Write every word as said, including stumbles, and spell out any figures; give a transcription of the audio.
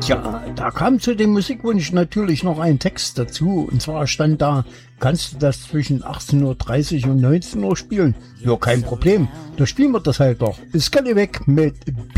Tja, da kam zu dem Musikwunsch natürlich noch ein Text dazu. Und zwar stand da, kannst du das zwischen achtzehn Uhr dreißig und neunzehn Uhr spielen? Ja, kein Problem. Da spielen wir das halt doch. Ist Skelly weg mit